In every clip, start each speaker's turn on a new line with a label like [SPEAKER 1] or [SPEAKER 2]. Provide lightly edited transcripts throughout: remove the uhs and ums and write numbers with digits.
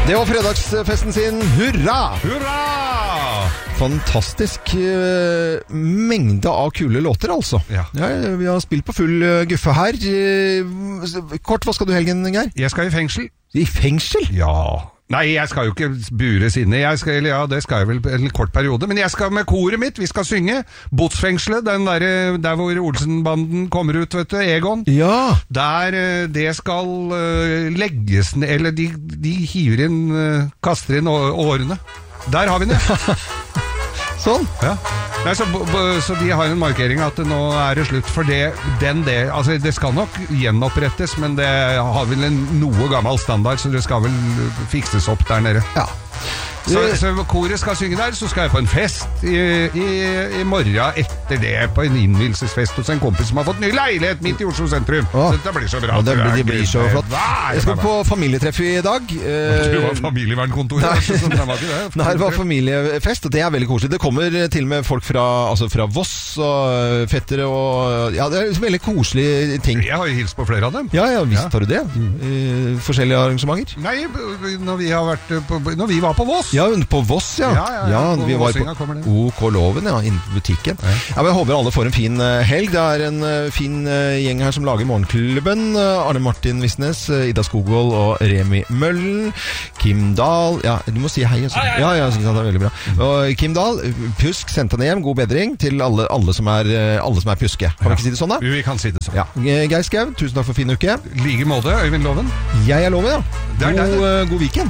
[SPEAKER 1] Det var fredagsfesten sin. Hurra!
[SPEAKER 2] Hurra!
[SPEAKER 1] Fantastisk mengde av kule låter, altså.
[SPEAKER 2] Ja.
[SPEAKER 1] Vi har spilt på full guffe her. Kort, hva skal du helgen, Geir?
[SPEAKER 2] Jeg skal i fengsel.
[SPEAKER 1] I fengsel?
[SPEAKER 2] Ja. Nei, jeg skal jo ikke bures inne. Det skal jeg vel en kort periode. Men jeg skal med koret mitt. Vi skal synge Botsfengselet, der hvor Olsenbanden kommer ut, vet du, Egon.
[SPEAKER 1] Ja.
[SPEAKER 2] Der det skal legges ned, eller de hiver inn, kaster inn årene. Der har vi det.
[SPEAKER 1] Sånn?
[SPEAKER 2] Ja. Nei, så de har en markering at nå det slutt for det. Altså det skal nok gjenopprettes, men det har vel en noe gammel standard, så det skal vel fikses opp der nede.
[SPEAKER 1] Ja.
[SPEAKER 2] Så koret skal synge der, så skal jeg på en fest i morgen etter det, på en innvielsesfest hos en kompis som har fått ny leilighet midt i Oslo sentrum. Så dette blir så bra.
[SPEAKER 1] Ja, det blir så flott. Jeg skal på familietreff i dag.
[SPEAKER 2] Du var familievernkontor.
[SPEAKER 1] Nei, det var familiefest, og det veldig koselig. Det kommer til med folk fra Voss og fettere og... Ja, det veldig koselige ting.
[SPEAKER 2] Jeg har jo hilst på flere av dem.
[SPEAKER 1] Ja, visst har du det. Forskjellige arrangementer.
[SPEAKER 2] Nei, når vi var på Voss.
[SPEAKER 1] Ja, på Voss, ja. Vi var på OK Loven, innen butikken. Ja, men jeg håper alle får en fin helg. Det en fin gjeng her som lager Morgenklubben. Arne Martin Visnes, Ida Skogvold og Remi Møllen. Kim Dahl. Ja, du må si hei. Ja, jeg synes det veldig bra. Og Kim Dahl, Pjusk, sendte han hjem. God bedring til alle som er pjuske. Kan vi ikke si det sånn, da?
[SPEAKER 2] Vi kan si det sånn.
[SPEAKER 1] Ja. Geir Skau, tusen takk for fin uke.
[SPEAKER 2] Like måte, Øyvind Loven.
[SPEAKER 1] Jeg Loven, ja. God weekend.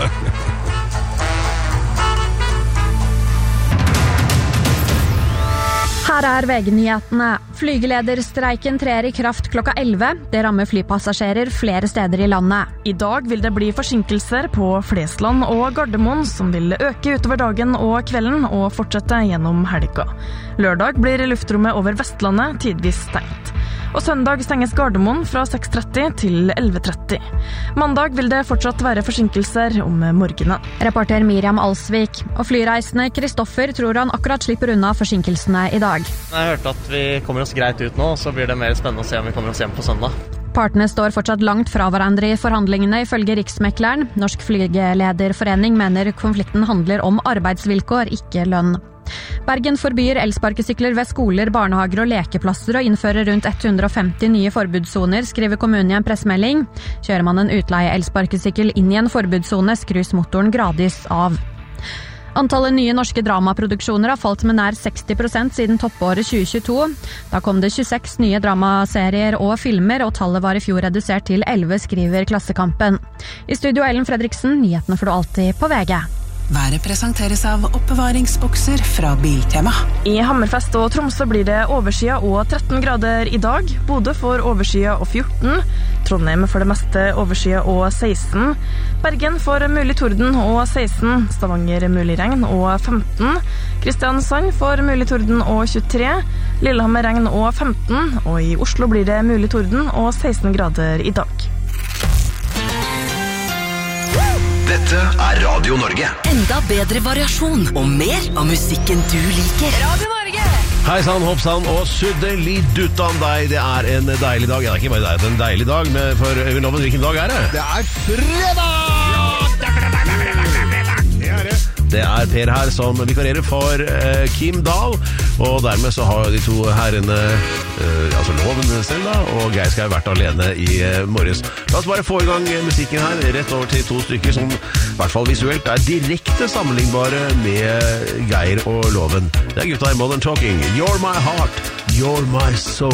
[SPEAKER 3] Her VG-nyhetene. Flygelederstreiken trer i kraft klokka 11. Det rammer flypassasjerer flere steder i landet.
[SPEAKER 4] I dag vil det bli forsinkelser på Flesland og Gardermoen, som vil øke utover dagen og kvelden og fortsette gjennom helga. Lørdag blir luftrommet over Vestlandet tidvis stengt. Og søndag stenges Gardermoen fra 6:30 til 11:30. Mandag vil det fortsatt være forsinkelser om morgenen.
[SPEAKER 3] Reporter Miriam Alsvik. Og flyreisende Kristoffer tror han akkurat slipper unna forsinkelsene i dag.
[SPEAKER 5] Jeg har hørt at vi kommer oss greit ut nå, så blir det mer spennende å se om vi kommer oss hjem på søndag.
[SPEAKER 3] Partene står fortsatt langt fra hverandre i forhandlingene, ifølge Riksmekleren. Norsk flygelederforening mener konflikten handler om arbeidsvilkår, ikke lønn. Bergen forbyr elsparkesykler ved skoler, barnehager og lekeplasser og innfører rundt 150 nye forbudssoner, skriver kommunen i en pressemelding. Kjører man en utleie elsparkesykkel inn i en forbudssone, skrus motoren gradvis av. Antallet nye norske dramaproduksjoner har falt med nær 60% siden toppåret 2022. Da kom det 26 nye dramaserier og filmer, og tallet var i fjor redusert til 11, skriver Klassekampen. I studio Ellen Fredriksen, nyhetene får du alltid på VG.
[SPEAKER 6] Været presenteres av oppbevaringsbokser fra Biltema.
[SPEAKER 4] I Hammerfest og Tromsø blir det overskyet og 13 grader i dag. Bodø får overskyet og 14. Trondheim for det meste overskyet og 16. Bergen får mulig torden og 16. Stavanger mulig regn og 15. Kristiansand får mulig torden og 23. Lillehammer regn og 15. Og i Oslo blir det mulig torden og 16 grader i dag.
[SPEAKER 7] Dette Radio Norge.
[SPEAKER 6] Enda bedre variasjon og mer av musikken du liker.
[SPEAKER 8] Radio Norge!
[SPEAKER 9] Hei sann, hopp sann og suddeliduttan deg. Det en deilig dag. Ja, det ikke bare deg, det en deilig dag, men for Øyvind Loven, hvilken dag det?
[SPEAKER 1] Det fredag!
[SPEAKER 9] Det Per her som vikarerer for Kim Dahl, og dermed så har de to herrene, altså Loven selv da, og Geir Skau vært alene i morges. La oss bare få i gang musikken her, rett over til to stykker som i hvert fall visuelt direkte sammenlignbare med Geir og Loven. Det gutta i Modern Talking. You're my heart, you're my soul.